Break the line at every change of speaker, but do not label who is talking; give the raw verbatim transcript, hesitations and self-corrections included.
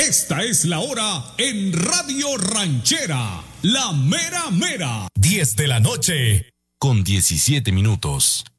Esta es la hora en Radio Ranchera, la mera mera.
diez de la noche con diecisiete minutos.